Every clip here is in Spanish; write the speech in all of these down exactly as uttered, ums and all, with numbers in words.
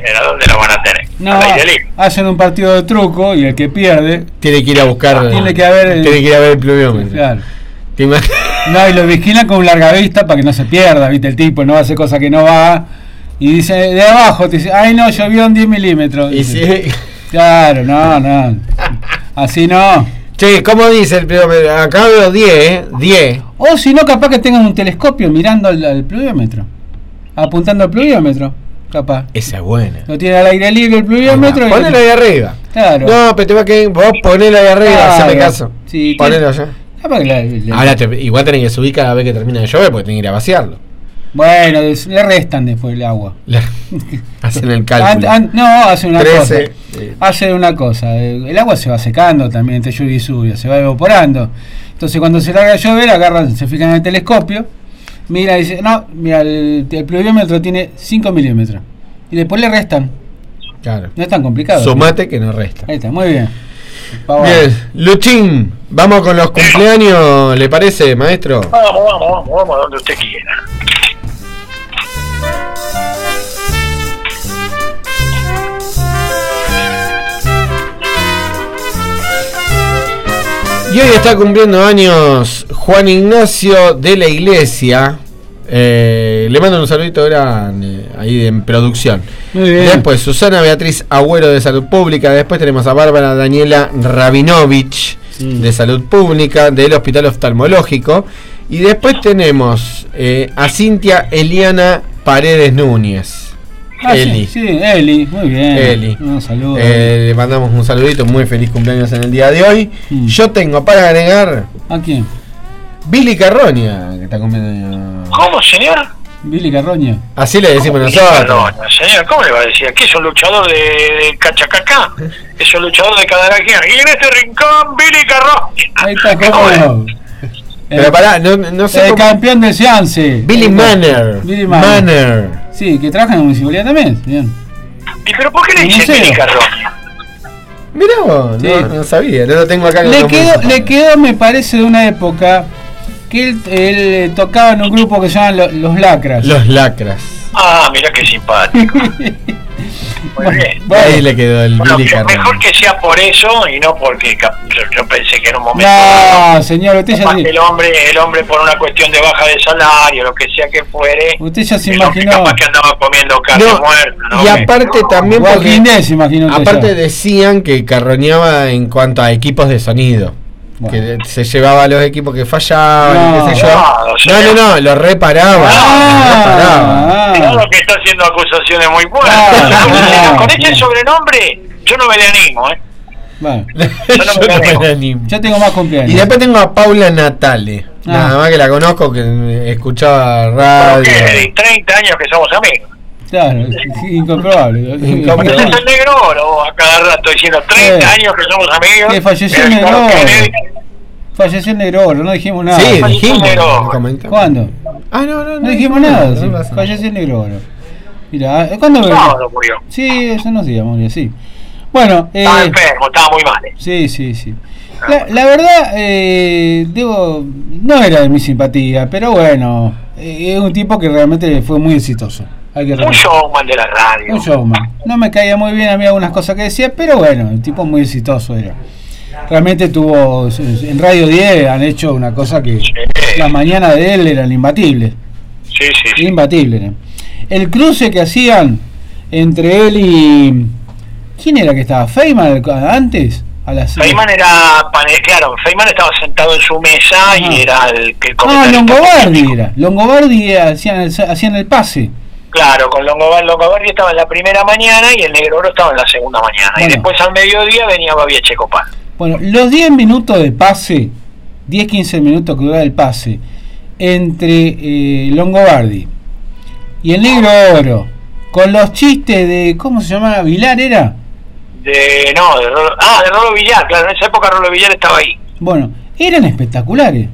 ¿a dónde la van a tener? No, hacen un partido de truco y el que pierde tiene que ir a buscar. Tiene que haber el, tiene que ir a ver el pluviómetro. Claro. No, y lo vigilan con un largavista para que no se pierda, ¿viste? El tipo no va a hacer cosas que no va. Y dice, de abajo, te dice, ay no, llovió en diez milímetros. Y sí. Claro, no, no. Así no. Che, ¿cómo dice el pluviómetro? Acá veo diez, ¿eh? diez. O si no, capaz que tengan un telescopio mirando al, al pluviómetro. Apuntando al pluviómetro, capaz. Esa es buena. Lo tiene al aire libre el pluviómetro. Ponelo ahí arriba. Claro. No, pero te va a quedar. Vos ponelo ahí arriba, claro. Haceme caso. Sí, ponelo allá. La, la, Ahora te, igual tenés que subir cada vez que termina de llover porque tenés que ir a vaciarlo. Bueno, le restan después el agua. Le, hacen el cálculo. An, an, no, hacen una trece, cosa. Eh. Hacen una cosa. El agua se va secando también entre lluvia y lluvia, se va evaporando. Entonces cuando se larga a llover, agarran, se fijan en el telescopio, mira y dice, no, mira, el, el pluviómetro tiene cinco milímetros. Y después le restan. Claro. No es tan complicado. Sumate, ¿no? Que no resta. Ahí está, muy bien. Bien, Luchín, vamos con los cumpleaños, ¿le parece, maestro? Vamos, vamos, vamos, vamos, donde usted quiera. Y hoy está cumpliendo años Juan Ignacio de la Iglesia. Eh, le mando un saludito grande ahí en producción. Muy bien. Después Susana Beatriz Agüero de Salud Pública. Después tenemos a Bárbara Daniela Rabinovich sí. de Salud Pública del Hospital Oftalmológico. Y después tenemos eh, a Cintia Eliana Paredes Núñez. Ah, Eli. Sí, sí, Eli, muy bien. Eli. Un saludo. Eh, le mandamos un saludito, muy feliz cumpleaños en el día de hoy. Mm. Yo tengo para agregar. ¿A quién? Billy Carroña, que está cumpliendo. ¿Cómo, señor? Billy Carroña. Así le decimos Billy nosotros. Carroña, señor, ¿cómo le va a decir? ¿Qué es un luchador de, de Cachacacá? Es un luchador de Cadaraquía. Y en este rincón, Billy Carroña. Ahí está, ¿cómo? Pero pará, no, no sé. El cómo... campeón del Seance. Billy Manner. Billy Manner. Manner. Sí, que trabaja en la municipalidad también. Bien. ¿Y pero por qué le dice Billy Carroña? Mirá vos, sí. no, no sabía, no lo tengo acá. Le quedó, le quedó, me parece, de una época que él, él tocaba en un grupo que se llaman Los, los Lacras. Los Lacras. Ah, mirá qué simpático. Muy bien. Bueno, ahí le quedó el bueno, Billy Carroña. Mejor que sea por eso y no porque yo, yo pensé que en un momento. No, señor, usted ya el hombre, el hombre por una cuestión de baja de salario, lo que sea que fuere. Usted ya se imaginó. Capaz que andaba comiendo carne no, muerta. ¿no? Y aparte no, también porque Inés, imagino aparte ya. decían que carroñeaba en cuanto a equipos de sonido. Bueno. Que se llevaba a los equipos que fallaban, no, qué sé yo. No, no, no, no, lo reparaba. Ah, lo reparaba. Ah, que está haciendo acusaciones muy buenas. Ah, con, con ese sobrenombre, yo no me le animo, ¿eh? Bueno. Yo no me, yo no me animo. Yo tengo más cumpleaños. Y después tengo a Paula Natale. Ah. Nada más que la conozco, que escuchaba radio. Que treinta años que somos amigos. Claro, incomprobable. Incomprobable. El negro oro a cada rato diciendo treinta eh, años que somos amigos. Que falleció el negro oro. Falleció el negro oro, no dijimos nada. Sí, dijimos. ¿Cuándo? Ah, no, no, no. No dijimos no, nada. No, no, sí. Falleció el negro oro. Mira, ¿cuándo murió? No, no murió. Sí, eso nos días murió, sí. Bueno, eh, estaba enfermo, estaba muy mal. Sí, sí, sí. La, la verdad, eh, debo, no era de mi simpatía, pero bueno, eh, es un tipo que realmente fue muy exitoso. Hay que un showman de la radio. Un showman. No me caía muy bien a mí algunas cosas que decía, pero bueno, el tipo muy exitoso era. Realmente tuvo, en Radio diez han hecho una cosa que sí. La mañana de él eran imbatibles. Sí, sí, sí. Imbatibles. ¿eh? El cruce que hacían entre él y... ¿Quién era que estaba? ¿Feynman antes? A las... Feynman era, claro, Feynman estaba sentado en su mesa. Ajá. Y era el que... Ah, Longobardi era. Longobardi hacían el, hacían el pase. Claro, con Longobardi, Longobardi estaba en la primera mañana y el Negro Oro estaba en la segunda mañana. Bueno. Y después al mediodía venía Babi Echecopar. Bueno, los diez minutos de pase, diez quince minutos que dura el pase, entre eh, Longobardi y el Negro Oro, con los chistes de, ¿cómo se llamaba? ¿Vilar era? De, no, de Rolo, ah, de Rolo Villar, claro, en esa época Rolo Villar estaba ahí. Bueno, eran espectaculares.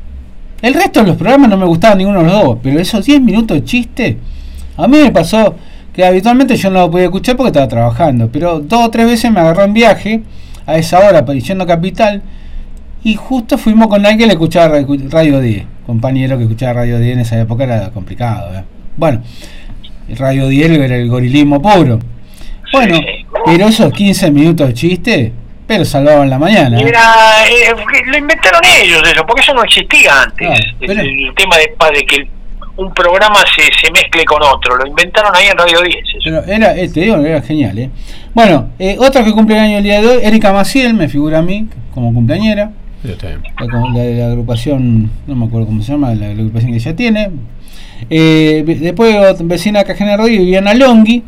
El resto de los programas no me gustaban ninguno de los dos, pero esos diez minutos de chiste, a mí me pasó que habitualmente yo no lo podía escuchar porque estaba trabajando, pero dos o tres veces me agarró en viaje a esa hora, yendo a Capital, y justo fuimos con alguien que escuchaba Radio diez, compañero que escuchaba Radio diez en esa época era complicado, ¿eh? Bueno, Radio diez era el gorilismo puro. Bueno, sí, sí. pero esos quince minutos de chiste, pero salvaban la mañana. ¿eh? Era, eh, lo inventaron ellos eso, porque eso no existía antes. Claro, pero... el, el tema de, de que un programa se, se mezcle con otro, lo inventaron ahí en Radio diez. Eso. Pero era, eh, te digo, era genial. ¿eh? Bueno, eh, otra que cumple el año el día de hoy, Erika Maciel, me figura a mí como cumpleañera. Yo también. La, la, la agrupación, no me acuerdo cómo se llama, la, la agrupación que ella tiene. Eh, después vecina de Cajena Radio, Viviana Longhi.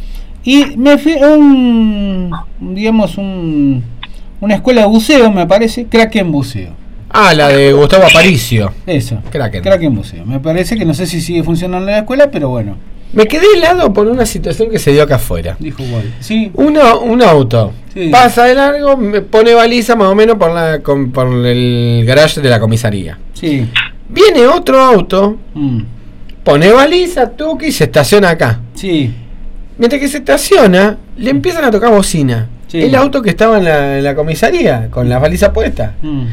Y me fui a un, digamos, un, una escuela de buceo, me parece, Kraken Buceo. Ah, la de Gustavo Aparicio. Eso, Kraken. Kraken Buceo. Me parece que no sé si sigue funcionando en la escuela, pero bueno. Me quedé helado por una situación que se dio acá afuera. Dijo igual. Sí. Uno, un auto Sí. pasa de largo, me pone baliza más o menos por, la, con, por el garage de la comisaría. Sí. Viene otro auto, Mm. pone baliza, toque y se estaciona acá. Sí. Mientras que se estaciona, le empiezan a tocar bocina. Sí. El auto que estaba en la, en la comisaría, con la baliza puesta. Mm.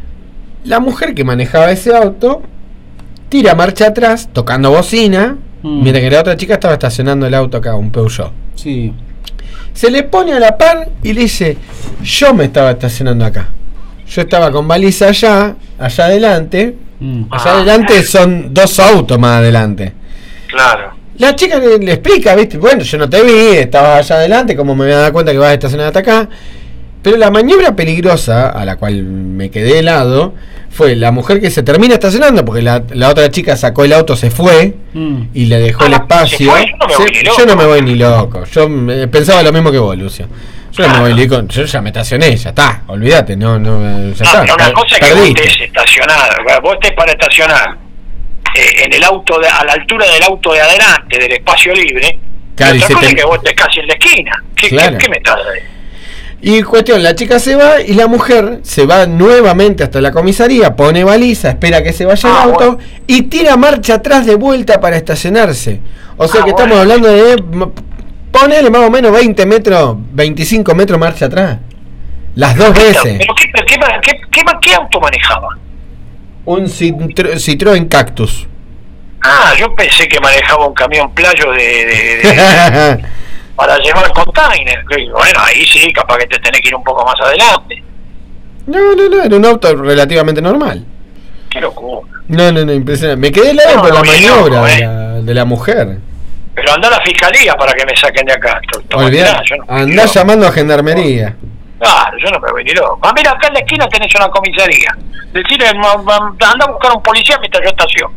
La mujer que manejaba ese auto tira marcha atrás, tocando bocina, Mm. mientras que la otra chica estaba estacionando el auto acá, un Peugeot. Sí. Se le pone a la par y le dice: yo me estaba estacionando acá. Yo estaba con baliza allá, allá adelante. Mm. Allá adelante son dos autos más adelante. Claro. La chica le, le explica, ¿viste? Bueno, yo no te vi, estabas allá adelante, como me voy a dar cuenta que vas a estacionar hasta acá. Pero la maniobra peligrosa, a la cual me quedé helado, fue la mujer que se termina estacionando, porque la, la otra chica sacó el auto, se fue Mm. y le dejó Ah, el espacio. se fue, yo no me voy ni loco. yo no me voy ni loco. Yo eh, pensaba lo mismo que vos, Lucio. Yo no me voy ni loco. Yo ya me estacioné, ya está. Olvídate, no, no, ya No, está. pero una per- cosa es que vos perdiste. estés estacionado, vos estés para estacionar eh, en el auto, de, a la altura del auto de adelante, del espacio libre. Claro, y y otra se cosa te- es que vos estés casi en la esquina. ¿Qué, Claro. qué, qué me estás Y cuestión, la chica se va y la mujer se va nuevamente hasta la comisaría, pone baliza, espera que se vaya Ah, el auto bueno. y tira marcha atrás de vuelta para estacionarse. O sea Ah, que estamos bueno. hablando de, m- ponele más o menos veinte metros, veinticinco metros marcha atrás. Las dos veces. ¿Pero qué, qué, qué, qué, qué auto manejaba? Un Citro- Citroën Cactus. Ah, yo pensé que manejaba un camión playo de, de- de- para llevar container. Bueno, ahí sí, capaz que te tenés que ir un poco más adelante. No, no, no, era un auto relativamente normal. Qué locura. No, no, no, impresionante. Me quedé helado No, por la no, maniobra no, de eh. la, de la mujer. Pero anda a la fiscalía para que me saquen de acá. To- tómatela, Olvidá, yo no me voy ni andá loco. llamando a gendarmería. Claro, yo no me voy ni loco. Ah, mira, acá en la esquina tenés una comisaría. Decirle, ma- ma- anda a buscar un policía mientras yo estaciono.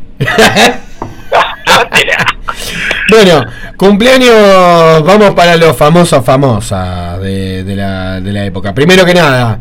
Dátela. Bueno, cumpleaños, vamos para los famosos famosas de, de, la, de la época. Primero que nada,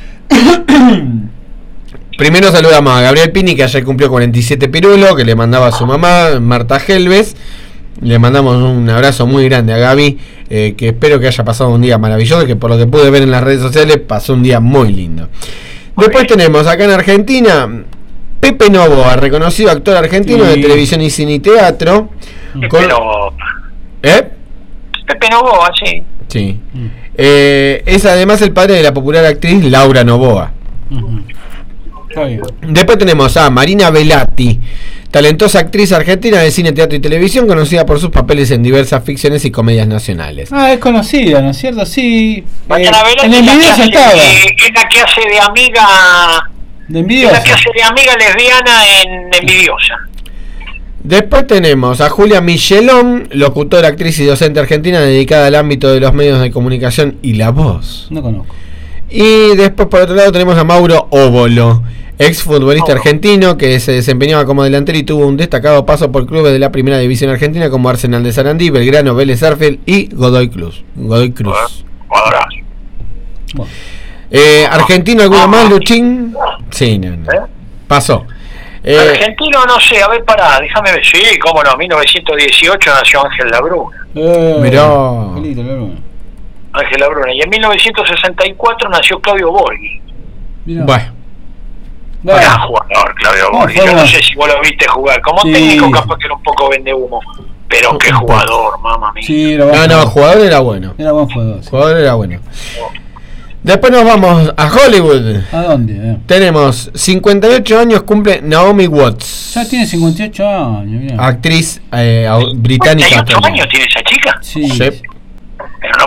primero saludamos a Gabriel Pini, que ayer cumplió cuarenta y siete pirulos, que le mandaba a su mamá, Marta Helves. Le mandamos un abrazo muy grande a Gaby, eh, que espero que haya pasado un día maravilloso, que por lo que pude ver en las redes sociales pasó un día muy lindo. Después tenemos acá en Argentina Pepe Novoa, reconocido actor argentino Sí. de televisión y cine y teatro. Pepe Con- Novoa. ¿Eh? Pepe Novoa, sí. Sí. Eh, es además el padre de la popular actriz Laura Novoa. Ujú. Está bien. Después tenemos a Marina Velati, talentosa actriz argentina de cine, teatro y televisión, conocida por sus papeles en diversas ficciones y comedias nacionales. Ah, es conocida, ¿no es cierto? Sí. Mariana Eh, Velázquez en el es la video que ya hace estaba. de- es la que hace de amiga. De Es la que envidiosa. hace de amiga lesbiana en Envidiosa. Después tenemos a Julia Michelón, locutora, actriz y docente argentina dedicada al ámbito de los medios de comunicación y la voz. No conozco. Y después por otro lado tenemos a Mauro Óbolo, ex futbolista argentino que se desempeñaba como delantero y tuvo un destacado paso por clubes de la primera división argentina como Arsenal de Sarandí, Belgrano, Vélez Sarsfield y Godoy Cruz. Godoy Cruz. Jugadorazo. Bueno. Eh, ¿Argentino alguno más, Luchín? Sí, no, no. ¿Eh? Pasó. Eh, Argentino, no sé, a ver, pará, déjame ver. Sí, cómo no, mil novecientos dieciocho nació Ángel Labruna. Eh, Mirá. qué lindo, Labruna. Ángel Labruna. Y en mil novecientos sesenta y cuatro nació Claudio Borghi. Mirá. bueno, Bueno, Gran jugador, Claudio No, Borghi. fue Yo no bueno. sé si vos lo viste jugar. Como Sí. técnico, capaz que era un poco vende humo. Pero qué jugador, mamá mía. sí, era buen no, no, jugador. jugador era bueno. Era buen jugador. sí. Jugador era bueno. Después nos vamos a Hollywood. ¿A dónde? eh? Tenemos cincuenta y ocho años, cumple Naomi Watts, Ya tiene cincuenta y ocho años, mirá. actriz eh, au- británica. ¿cincuenta y ocho australiana. años tiene esa chica? Sí. Sí. Pero no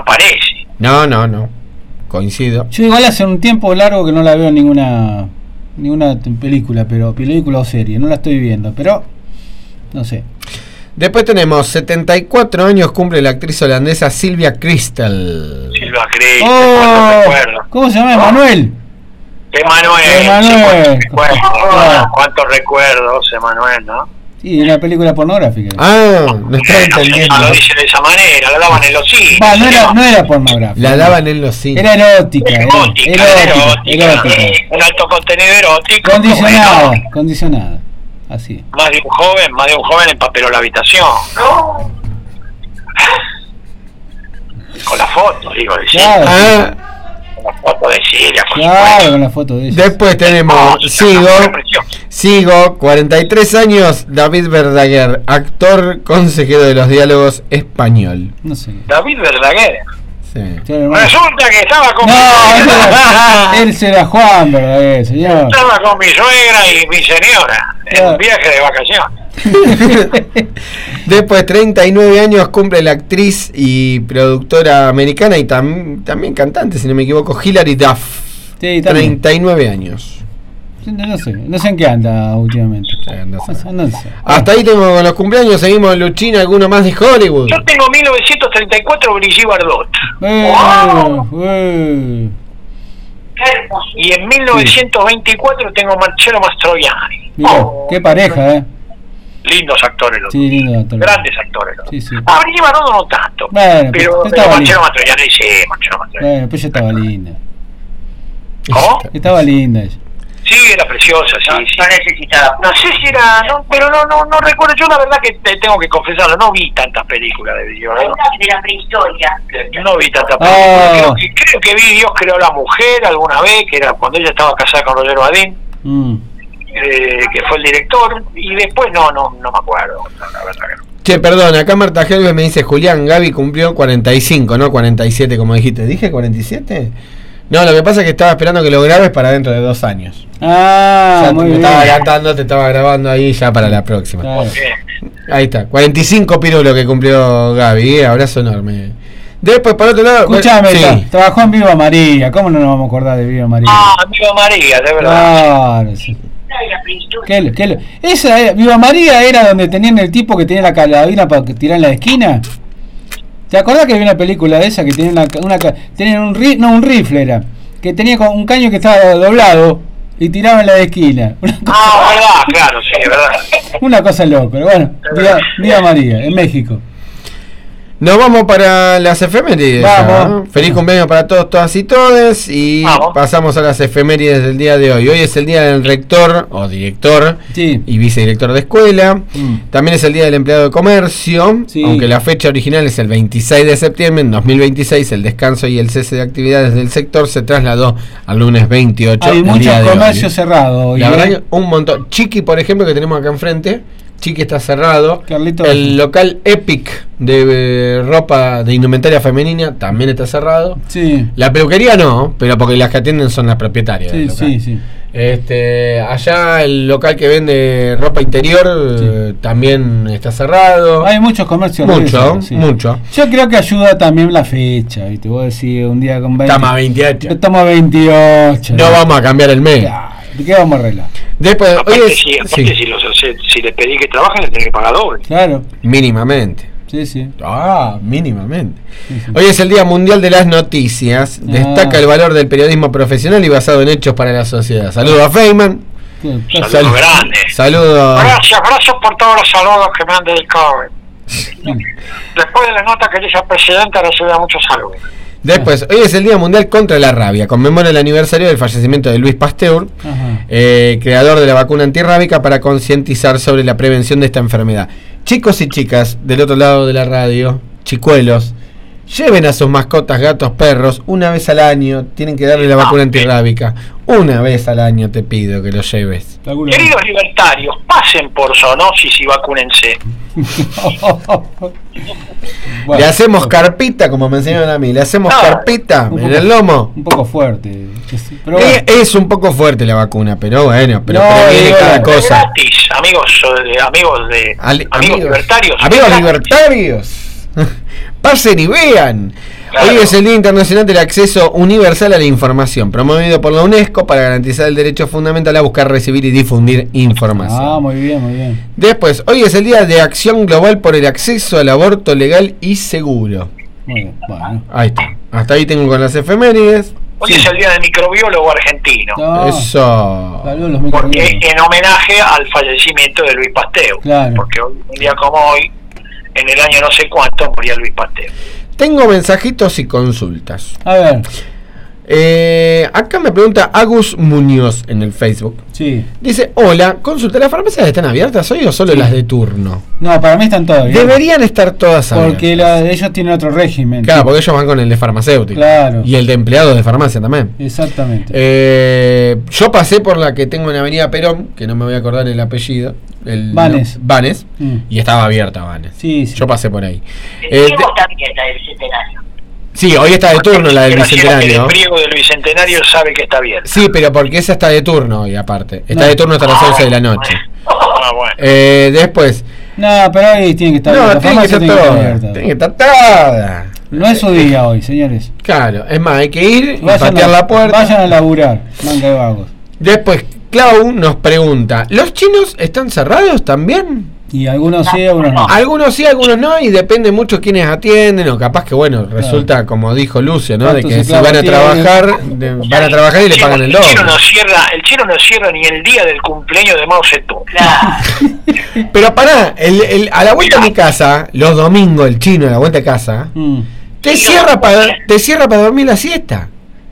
no parece. No, no, no. Coincido. Yo igual hace un tiempo largo que no la veo en ninguna ninguna película, pero película o serie, no la estoy viendo, pero no sé. Después tenemos setenta y cuatro años, cumple la actriz holandesa Silvia Kristel. Silvia Kristel, Oh, recuerdo. ¿cómo se llama? Emanuel. Emanuel, Emanuel. sí, cuántos recuerdos, Ah. cuántos recuerdos, Emanuel, ¿no? Sí, una película pornográfica. Ah, no está Eh, no, entendiendo. no lo dicen de esa manera, lo daban en los cines. Va, no era, señor. no era pornográfica. La daban en los cines. Era erótica. Era, Erótica, erótica, erótica, erótica. un alto contenido erótico. Condicionada, bueno, condicionada. Así. más de un joven, más de un joven empapeló la habitación. Con la foto, digo, de Claro. Ah, con la foto de Silvia, por Claro, supuesto. con la foto de ella. después tenemos, sigo, sigo, cuarenta y tres años, David Verdaguer, actor, consejero de los diálogos español. No sé. David Verdaguer. Sí. Claro, no. Resulta que estaba con No, mi él suegra, era- él será Juan, ¿verdad, señor? estaba con mi suegra y mi señora en Claro. un viaje de vacaciones. Después, treinta y nueve años, cumple la actriz y productora americana y tam- también cantante, si no me equivoco, Hilary Duff. Sí, también. treinta y nueve años. No sé, no sé en qué anda últimamente. Sí, anda a saber. No sé. Hasta ahí tengo con los cumpleaños, seguimos Luchina, alguno más de Hollywood. Yo tengo mil novecientos treinta y cuatro Brigitte Bardot. Eh, Wow. eh. Y en mil novecientos veinticuatro tengo Marcello Mastroianni. Mirá, Oh, qué pareja, ¿eh? lindos actores los Sí, lindo actor. grandes actores los Sí, sí. Ah, Brigitte Bardot no tanto. Bueno, pero pero pero estaba Marcello linda. Mastroianni sí, Marcello Mastroianni. Bueno, pues ella estaba linda. ¿Cómo? Estaba linda ella. Sí, era preciosa, sí, sí. No necesitaba. No sé si era, no, pero no, no, no recuerdo. Yo la verdad que te tengo que confesarlo, no vi tantas películas de Brigitte Bardot. De la prehistoria. No vi tantas Ah. películas. Creo, que, creo que vi Dios creó a la mujer alguna vez, que era cuando ella estaba casada con Roger Vadim, Mm. eh, que fue el director, y después no, no, no me acuerdo, la verdad que no. Che, perdón, acá Marta Helves me dice, Julián, Gaby cumplió cuarenta y cinco, no cuarenta y siete como dijiste. ¿Dije cuarenta y siete? No, lo que pasa es que estaba esperando que lo grabes para dentro de dos años. Ah, O sea, muy me bien. estaba adelantando, te estaba grabando ahí ya para la próxima. Claro. Bien. Ahí está, cuarenta y cinco pirulo que cumplió Gaby, eh, abrazo enorme. Después, por otro lado... Escuchame, sí. tra- trabajó en Viva María. ¿Cómo no nos vamos a acordar de Viva María? Ah, amigo María, de verdad. Claro, sí. De la prehistoria. ¿Qué, lo- qué lo- esa era- Viva María era donde tenían el tipo que tenía la carabina para tirar en la esquina. ¿Te acordás que había una película de esa que tenía una, una ca- tenían un ri- no un rifle era que tenía con un caño que estaba doblado y tiraba en la esquina? Una cosa, Ah, verdad, claro, sí, es verdad. una cosa loca, pero bueno, Viva, Viva María en México. Nos vamos para las efemérides. Vamos. ya, ¿no? Feliz cumpleaños para todos, todas y todes. Y Vamos. pasamos a las efemérides del día de hoy. Hoy es el día del rector o director Sí. y vicedirector de escuela. Mm. También es el día del empleado de comercio. Sí. Aunque la fecha original es el veintiséis de septiembre, en dos mil veintiséis el descanso y el cese de actividades del sector se trasladó al lunes veintiocho. Hay el muchos día de hoy. comercios cerrados hoy, La ¿eh? verdad que un montón. Chiqui, por ejemplo, que tenemos acá enfrente. Chiqui está cerrado. Carlitos. El local Epic de eh, ropa de indumentaria femenina también está cerrado. Sí, La peluquería no, pero porque las que atienden son las propietarias. del sí, local. sí, sí. Este, allá el local que vende ropa interior eh, también está cerrado. Hay muchos comercios. Mucho, de eso, sí. mucho. Yo creo que ayuda también la fecha, ¿viste? Vos decís un día con veinte. Estamos a veintiocho. Estamos a veintiocho. No vamos a cambiar el mes. Claro, ¿de qué vamos a arreglar? Después, hoy Aparte, es- si, aparte sí, si, los, si, si les pedí que trabajen, les tenés que pagar doble. Claro, mínimamente. sí, sí. Ah, mínimamente. Sí, sí. Hoy es el Día Mundial de las Noticias. Ah. Destaca el valor del periodismo profesional y basado en hechos para la sociedad. Saludo a Feynman. ¿Qué- qué- Saludos Sal- grandes. Saludo. Gracias, gracias por todos los saludos que me han dedicado. Después de la nota que dice el presidente, recibe muchos saludos. Después, hoy es el Día Mundial contra la Rabia. Conmemora el aniversario del fallecimiento de Luis Pasteur, Ajá. eh, creador de la vacuna antirrábica, para concientizar sobre la prevención de esta enfermedad. Chicos y chicas del otro lado de la radio, chicuelos, lleven a sus mascotas, gatos, perros, una vez al año. Tienen que darle la vacuna antirrábica. Una vez al año te pido que lo lleves. Calculo. Queridos libertarios, pasen por zoonosis y vacúnense. Bueno, Le hacemos carpita, como me enseñaron a mí. Le hacemos No, carpita un en poco- el lomo. Un poco fuerte. Pero Eh, bueno. Es un poco fuerte la vacuna, pero bueno, pero No, previene digo, cada es Es cosa. gratis, amigos, eh, amigos de Ale- amigos libertarios. Amigos Es gratis. libertarios. Pasen y vean. Claro. Hoy es el Día Internacional del Acceso Universal a la Información, promovido por la UNESCO para garantizar el derecho fundamental a buscar, recibir y difundir información. Ah, muy bien, muy bien. Después, hoy es el Día de Acción Global por el Acceso al Aborto Legal y Seguro. Muy bien, bueno. Ahí está. Hasta ahí tengo con las efemérides. Hoy es el día del microbiólogo argentino. No, Eso. saludos los Porque microbiólogos. en homenaje al fallecimiento de Luis Pasteur. Claro. Porque hoy, un día como hoy, en el año no sé cuánto, moría Luis Pasteur. Tengo mensajitos y consultas. A ver, Eh, acá me pregunta Agus Muñoz en el Facebook. sí. Dice, hola, consulta, ¿las farmacias están abiertas hoy o solo Sí. las de turno? No, para mí están todas bien. Deberían estar todas abiertas. Porque la, ellos tienen otro régimen. Claro, porque ellos van con el de farmacéutico. Claro. Y el de empleados de farmacia también. Exactamente. Eh, yo pasé por la que tengo en Avenida Perón, que no me voy a acordar el apellido. El, Banes. no, Banes. Mm. Y estaba abierta Banes. Sí, sí. Yo pasé por ahí. El Eh, Diego de- también está del centenario. sí, hoy está de turno la del Gracias a que Bicentenario. el griego del Bicentenario sabe que está abierto. Sí, pero porque esa está de turno hoy aparte. Está No. de turno hasta las once de la noche. Ah, bueno. Eh, después. No, pero ahí tiene que estar No, bien. La tiene que farmacia estar tiene que estar toda. abierta. Tiene que estar toda. No es su día hoy, señores. Claro, es más, hay que ir y Vayan patear a, la puerta. vayan a laburar, manga de vagos. Después, Clau nos pregunta, ¿los chinos están cerrados también? Y algunos sí, algunos no. Algunos sí, algunos no, y depende mucho quiénes atienden, o capaz que, bueno, resulta, como dijo Lucio, ¿no? De ¿Cuántos que si esclavos van a tienen? trabajar, de- van a trabajar y le Sí, pagan el el doble. chino no cierra, el chino no cierra ni el día del cumpleaños de Mao Zedong. Claro. Pero pará, el, el- a la vuelta de mi casa, los domingos, el chino a la vuelta de casa, Mm. te cierra para te cierra para dormir la siesta.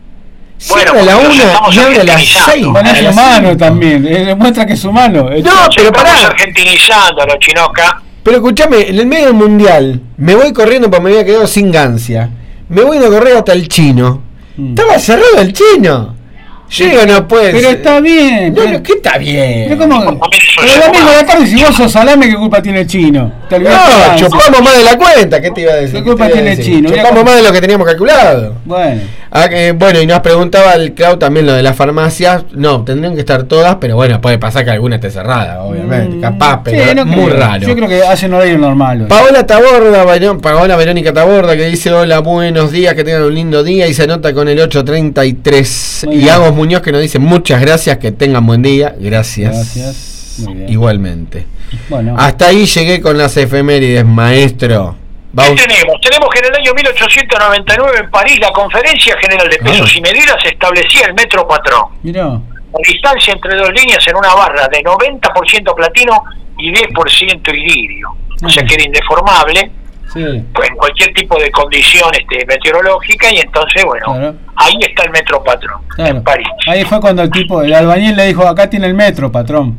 Cierra Bueno, a la porque nos una estamos y abre a las argentinizando. seis. Bueno, a es las humano cinco. también, eh, demuestra que es humano. Eh, No, Sí, pero estamos pará. argentinizando a los chinoca. Pero escúchame, en el medio del mundial, me voy corriendo porque me había quedado sin gancia. Me voy a correr hasta el chino. Mm. Estaba cerrado el chino. Yo digo, no puede Pero ser. está bien. No, pero- no, ¿qué está bien? pero ¿cómo? Como que eso Pero es el domingo de humano. la tarde, si vos sos salame, ¿qué culpa tiene el chino? Te olvidaste No, de Francia. chupamos más de la cuenta, ¿qué te iba a decir? ¿Qué culpa te iba a tiene el decir? chino? Mira Chupamos cómo- más de lo que teníamos calculado. Bueno, Ah, eh, bueno, y nos preguntaba el Clau también lo de las farmacias. No, tendrían que estar todas, pero bueno, puede pasar que alguna esté cerrada, obviamente. Mm, Capaz, pero sí, no muy creo. raro. Yo creo que hacen horario normal hoy. Paola Taborda, Verón- Paola Verónica Taborda, que dice hola, buenos días, que tengan un lindo día, y se anota con el ocho treinta y tres. Muy Y bien. Agos Muñoz, que nos dice muchas gracias, que tengan buen día. Gracias. Gracias. Muy bien. Igualmente. Bueno, Hasta ahí llegué con las efemérides, maestro. ¿Qué Vamos. tenemos? Tenemos que en el año mil ochocientos noventa y nueve en París la Conferencia General de Pesos Ah. y Medidas establecía el metro patrón. mirá. La distancia entre dos líneas en una barra de noventa por ciento platino y diez por ciento iridio. O sea que era indeformable Sí, pues, en cualquier tipo de condición este, meteorológica, y entonces, bueno, Claro. ahí está el metro patrón, claro. en París. Ahí fue cuando el tipo, el albañil le dijo, acá tiene el metro, patrón.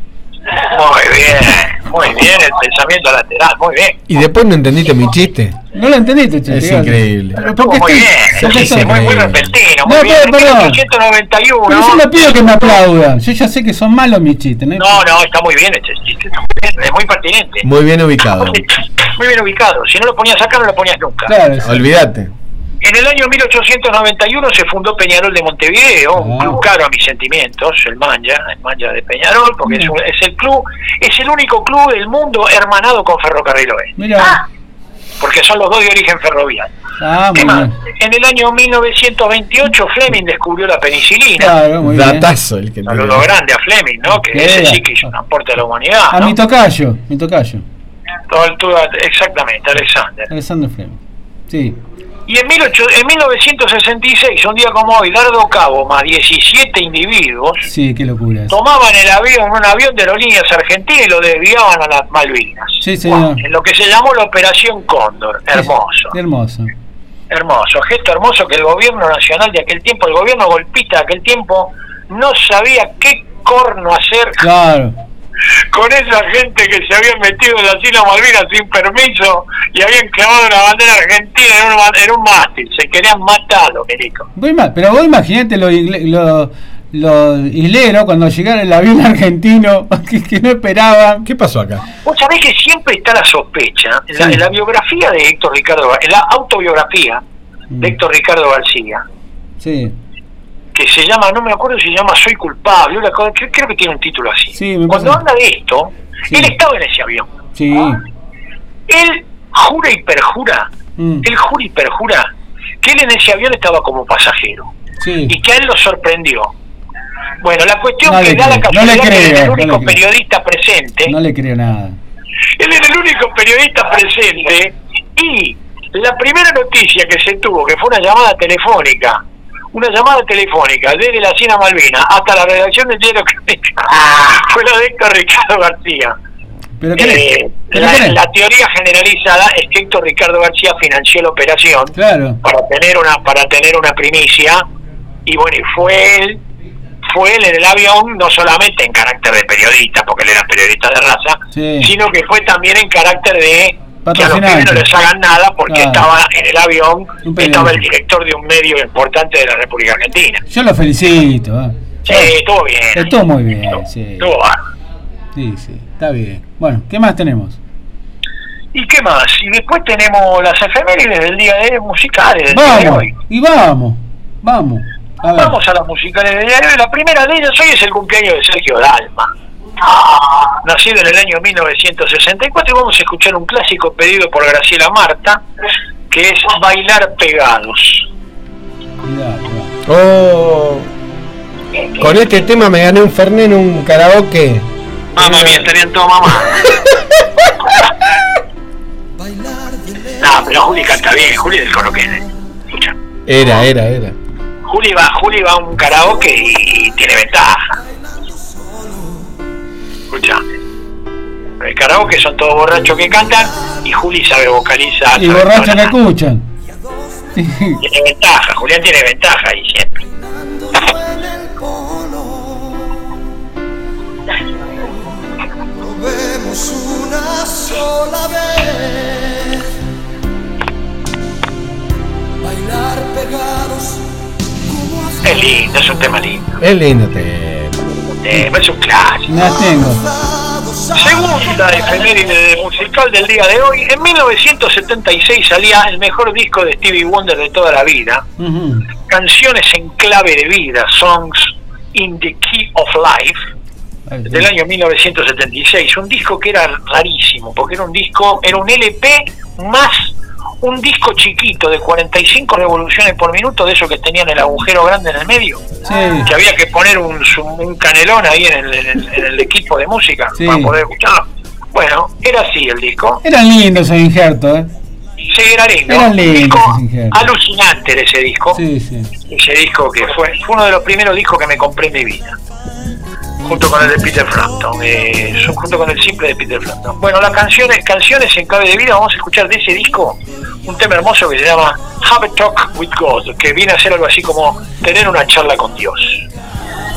Muy bien, muy bien, el pensamiento lateral, muy bien. Y después no entendiste mi chiste. No lo entendiste, che. Es fíjate. increíble. Pero Estuvo ¿por qué muy estoy- bien, por qué sí, estoy- sí, muy, muy increíble. repentino, muy No, bien. pero, En perdón. mil ochocientos noventa y uno, Pero yo no pido que me aplaudan. Yo ya sé que son malos mis chistes. ¿no? no, no, está muy bien este chiste, está muy bien, es muy pertinente. Muy bien ubicado. Muy bien ubicado, si no lo ponías acá no lo ponías nunca. Claro, sí. Olvídate. En el año mil ochocientos noventa y uno se fundó Peñarol de Montevideo, un Ah. club caro a mis sentimientos, el Manja, el Manja de Peñarol, porque es, un- es el club, es el único club del mundo hermanado con Ferrocarril Oeste, Mira. porque son los dos de origen ferroviario. Ah, muy ¿Qué más? bien. En el año mil novecientos veintiocho Fleming descubrió la penicilina. Claro, muy bien. Datazo el que Saludo grande a Fleming, ¿no? Que Sí. ese sí que hizo un aporte a la humanidad, A ¿no? mi tocayo, mi tocayo. Todo- todo- exactamente, Alexander. Alexander Fleming. Sí. Y en, mil ocho- en mil novecientos sesenta y seis, un día como hoy, Dardo Cabo más diecisiete individuos Sí, qué locura eso. tomaban el avión, un avión de Aerolíneas Argentinas, y lo desviaban a las Malvinas. Sí, señor. En lo que se llamó la Operación Cóndor. Hermoso, Qué hermoso. hermoso, gesto hermoso que el gobierno nacional de aquel tiempo, el gobierno golpista de aquel tiempo, no sabía qué corno hacer Claro. con esa gente que se habían metido en las Islas Malvinas sin permiso y habían clavado una bandera argentina en un, ma- en un mástil. Se querían matarlo, Milico. Vos ima- Pero vos imaginate los lo, lo isleros cuando llegara el avión argentino que, que no esperaban. ¿Qué pasó acá? Vos sabés que siempre está la sospecha, en la, Sí. en la biografía de Héctor Ricardo, Gar- en la autobiografía Mm. de Héctor Ricardo García, Sí, que se llama, no me acuerdo si se llama Soy culpable, una cosa- creo, creo que tiene un título así. Sí, me Cuando parece. habla de esto, Sí. él estaba en ese avión. sí. Él jura y perjura Mm. El Juli perjura que él en ese avión estaba como pasajero. Sí. Y que a él lo sorprendió. Bueno, la cuestión No que le da la creo, no casualidad le que creo, él era el no único le creo. periodista presente. No le creo nada. Él era el único periodista presente y la primera noticia que se tuvo, que fue una llamada telefónica, una llamada telefónica desde la Cina Malvina hasta la redacción del diario Crónica, fue la de Héctor Ricardo García. ¿Pero qué Eh, es? ¿Pero la, qué es? la teoría generalizada es que Héctor Ricardo García financió la operación Claro. para tener una para tener una primicia, y bueno, y fue él fue él en el avión, no solamente en carácter de periodista, porque él era periodista de raza, Sí. sino que fue también en carácter de que a los Patrocinante. pibes no les hagan nada, porque Claro. estaba en el avión, Un periodista. estaba el director de un medio importante de la República Argentina. Yo lo felicito. ¿eh? Sí, estuvo bien. Estuvo muy bien, sí. Estuvo bárbaro. Sí, sí, está bien. Bueno, ¿qué más tenemos? ¿Y qué más? Y después tenemos las efemérides del día de musicales del día de Vamos, hoy. y vamos, vamos. A ver. Vamos a las musicales del día de hoy. La primera de ellas hoy es el cumpleaños de Sergio Dalma. Nacido en el año mil novecientos sesenta y cuatro, y vamos a escuchar un clásico pedido por Graciela Marta, que es Bailar Pegados. Cuidado, cuidado. Oh, con este tema me gané un Fernet en un karaoke. Mamá Eh, mía, estarían todos mamá. No, pero Juli canta bien, Juli del Coroquén. Escucha. Era, era, era. Juli va, Juli va a un karaoke y tiene ventaja. Escucha. El karaoke son todos borrachos que cantan y Juli sabe vocalizar. Y sabe borrachos que entonar. escuchan. Sí. Tiene ventaja, Julián tiene ventaja ahí siempre. Probemos una sola vez, bailar pegados como hasta Es lindo, es un tema lindo. Es lindo tema. Eh, es un clásico. Me las tengo. Segunda efeméride musical del día de hoy. En mil novecientos setenta y seis salía el mejor disco de Stevie Wonder de toda la vida. Ujú. Canciones en clave de vida, Songs in the Key of Life, Ahí, del año mil novecientos setenta y seis. Un disco que era rarísimo, porque era un disco, era un L P más un disco chiquito de cuarenta y cinco revoluciones por minuto, de eso que tenían el agujero grande en el medio, Sí. que había que poner un, un canelón ahí en el, en el, en el equipo de música Sí. para poder escucharlo. Bueno, era así el disco. Eran lindos esos injertos, ¿eh? Sí, era lindo. Eran Un lindos disco esos injertos. alucinante era ese disco. Sí, sí. Ese disco que fue, fue uno de los primeros discos que me compré en mi vida, junto con el de Peter Frampton, eh, junto con el simple de Peter Frampton. Bueno, las canciones, canciones en clave de vida, vamos a escuchar de ese disco un tema hermoso que se llama Have a Talk with God, que viene a ser algo así como tener una charla con Dios.